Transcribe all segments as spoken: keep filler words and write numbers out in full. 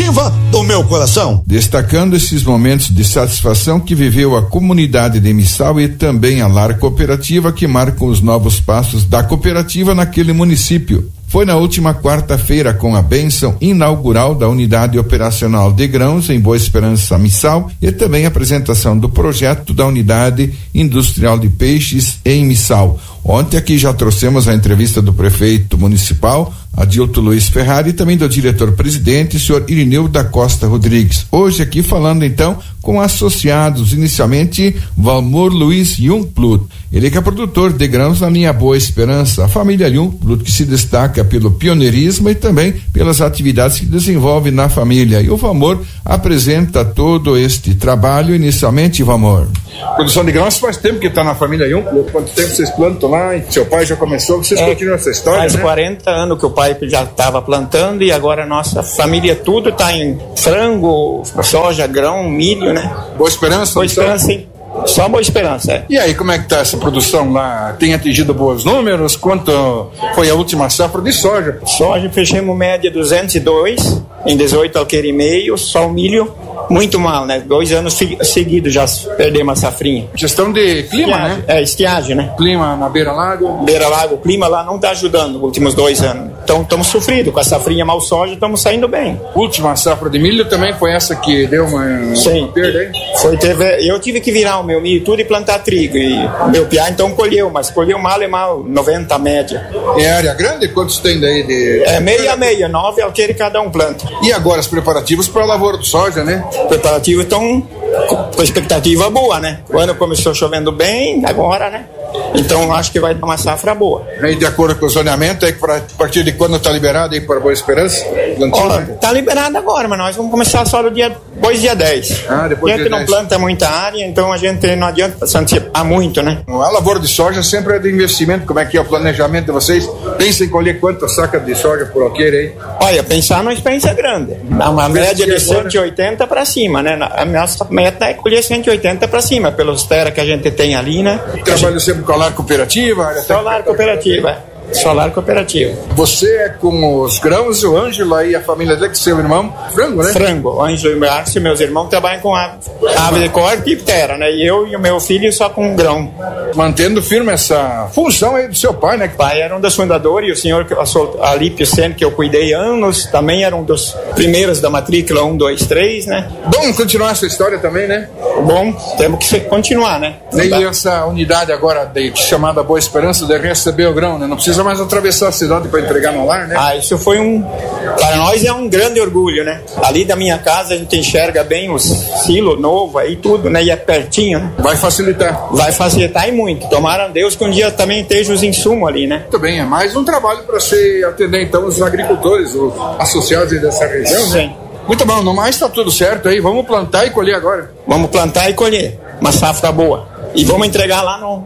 cooperativa do meu coração. Destacando esses momentos de satisfação que viveu a comunidade de Missal e também a Lar Cooperativa, que marcam os novos passos da cooperativa naquele município. Foi na última quarta-feira com a bênção inaugural da Unidade Operacional de Grãos em Boa Esperança, Missal, e também a apresentação do projeto da Unidade Industrial de Peixes em Missal. Ontem aqui já trouxemos a entrevista do prefeito municipal, Adilto Luiz Ferrari, e também do diretor-presidente, senhor Irineu da Costa Rodrigues. Hoje aqui falando então com associados, inicialmente Valmor Luiz Jungblut, ele que é produtor de grãos na linha Boa Esperança, a família Jungblut, que se destaca pelo pioneirismo e também pelas atividades que desenvolve na família. E o Valmor apresenta todo este trabalho inicialmente, Valmor. Produção de grãos faz tempo que está na família Jungblut. Quanto tempo vocês plantam lá? Seu pai já começou, vocês é, continuam essa história, faz né? quarenta anos que o pai já estava plantando e agora a nossa família tudo está em frango, soja, grão, milho, né? Boa Esperança? Boa Esperança, sim. Só Boa Esperança, é. E aí, como é que tá essa produção lá? Tem atingido bons números? Quanto foi a última safra de soja? Soja, fechamos média duzentos e dois, em dezoito alqueire e meio, só o milho, muito mal, né? Dois anos seguidos já perdemos a safrinha. Questão de clima, estiagem, né? É, estiagem, né? Clima na beira-lago? Beira-lago, o clima lá não tá ajudando nos últimos dois anos. Então, estamos sofrendo com a safrinha mal soja, estamos saindo bem. Última safra de milho também foi essa que deu uma, Sim. uma perda, hein? Foi, teve, eu tive que virar o meu milho tudo e plantar trigo. E meu piá então colheu, mas colheu mal e mal, noventa a média. É área grande? Quantos tem daí de... É meia meia, nove alqueire cada um planta. E agora os preparativos para a lavoura de soja, né? Preparativos estão com expectativa boa, né? O ano começou chovendo bem, agora, né? Então acho que vai dar uma safra boa. Aí de acordo com o zoneamento, aí a partir de quando está liberado aí para Boa Esperança? Ó, tá liberado agora, mas nós vamos começar só no dia, depois dia dez. Ah, depois dia dia não dez. Planta muita área, então a gente não adianta se antecipar muito, né? A lavoura de soja sempre é de investimento. Como é que é o planejamento de vocês? Pensa em colher quantas sacas de soja por alqueire aí? Olha, pensar numa experiência grande. Dá uma média de cento e oitenta para cima, né? A nossa meta é colher cento e oitenta para cima, pelos terra que a gente tem ali, né? Trabalho sempre com a Lar Cooperativa? Solar Cooperativa. Solar Cooperativa. Você é com os grãos, o Ângelo aí, a família dele, que seu irmão, frango, né? Frango. O Ângelo e o Márcio, meus irmãos, trabalham com ave, ave de corte e terra, né? E eu e o meu filho só com grão. Mantendo firme essa função aí do seu pai, né? O pai era um dos fundadores e o senhor Alípio Sena, que eu cuidei anos, também era um dos primeiros da matrícula um, dois, três, né? Bom continuar essa história também, né? Bom, temos que continuar, né? E essa unidade agora, de, chamada Boa Esperança, de receber o grão, né? Não precisa mais atravessar a cidade para entregar no lar, né? Ah, isso foi um... Para nós é um grande orgulho, né? Ali da minha casa a gente enxerga bem os silos novos aí, tudo, né? E é pertinho, né? Vai facilitar. Vai facilitar e muito. Tomara a Deus que um dia também esteja os insumos ali, né? Muito bem, é mais um trabalho para se atender então os agricultores, os associados dessa região, Sim. né? Muito bom, no mais está tudo certo aí, vamos plantar e colher agora. Vamos plantar e colher, uma safra boa. E vamos entregar lá no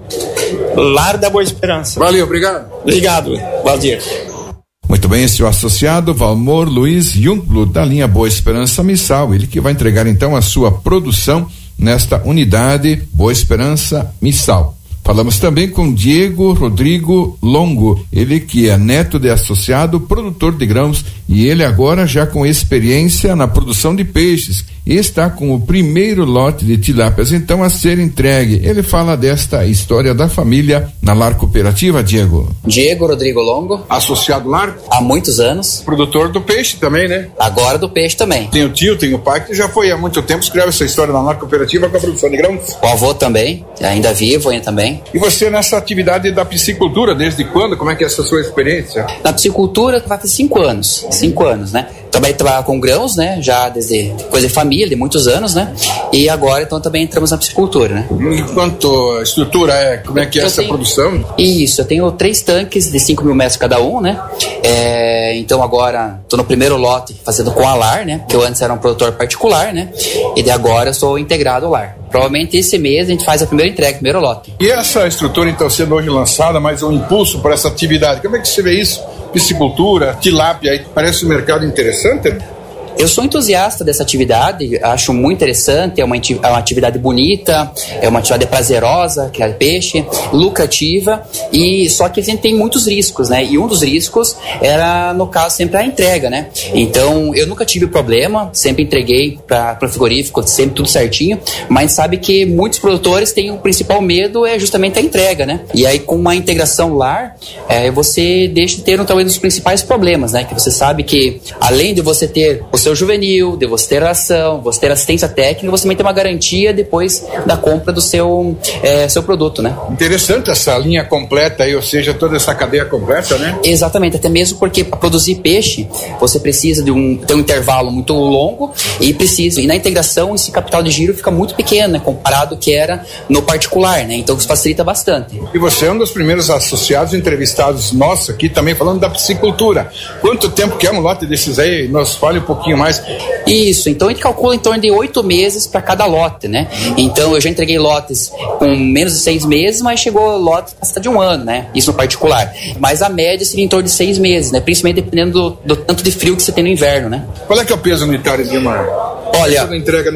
Lar da Boa Esperança. Valeu, obrigado. Obrigado, Valdir. Muito bem, esse é o associado Valmor Luiz Jungblut, da linha Boa Esperança Missal, ele que vai entregar então a sua produção nesta unidade Boa Esperança Missal. Falamos também com Diego Rodrigo Longo, ele que é neto de associado, produtor de grãos, e ele agora já com experiência na produção de peixes, e está com o primeiro lote de tilápias então a ser entregue. Ele fala desta história da família na Lar Cooperativa, Diego. Diego Rodrigo Longo. Associado Lar? Há muitos anos. Produtor do peixe também, né? Agora do peixe também. Tem o tio, tem o pai, que já foi há muito tempo, escreve essa história na Lar Cooperativa com a produção de grãos. O avô também, ainda vivo ainda também. E você nessa atividade da piscicultura, desde quando? Como é que é essa sua experiência? Na piscicultura vai ter cinco anos, cinco anos, né? Também trabalho com grãos, né? Já desde coisa de família, de muitos anos, né? E agora, então, também entramos na piscicultura, né? E quanto a estrutura é? Como é que é eu essa tenho, produção? Isso, eu tenho três tanques de cinco mil metros cada um, né? É, então, agora, estou no primeiro lote fazendo com a Lar, né? Que eu antes era um produtor particular, né? E de agora eu sou integrado ao Lar. Provavelmente esse mês a gente faz a primeira entrega, primeiro lote. E essa estrutura, então, sendo hoje lançada, mais um impulso para essa atividade, como é que você vê isso? Piscicultura, tilápia, aí parece um mercado interessante? Eu sou entusiasta dessa atividade, acho muito interessante, é uma, é uma atividade bonita, é uma atividade prazerosa, criar peixe, lucrativa, e só que a gente tem muitos riscos, né? E um dos riscos era, no caso, sempre a entrega, né? Então, eu nunca tive problema, sempre entreguei para o frigorífico, sempre tudo certinho, mas sabe que muitos produtores têm o principal medo é justamente a entrega, né? E aí, com uma integração lar, é, você deixa de ter um, talvez, dos principais problemas, né? Que você sabe que, além de você ter o seu juvenil, de você ter ração, você ter assistência técnica, você também tem uma garantia depois da compra do seu, é, seu produto, né? Interessante essa linha completa aí, ou seja, toda essa cadeia completa, né? Exatamente, até mesmo porque para produzir peixe, você precisa de um, ter um intervalo muito longo e precisa, e na integração esse capital de giro fica muito pequeno, né? Comparado ao que era no particular, né? Então isso facilita bastante. E você é um dos primeiros associados entrevistados nossos aqui, também falando da piscicultura. Quanto tempo que é um lote desses aí? Nos fale um pouquinho mais. Isso, então a gente calcula em torno de oito meses para cada lote, né? Então eu já entreguei lotes com menos de seis meses, mas chegou lote hasta de um ano, né? Isso no particular. Mas a média seria em torno de seis meses, né? Principalmente dependendo do, do tanto de frio que você tem no inverno, né? Qual é que é o peso unitário de uma... Olha... entrega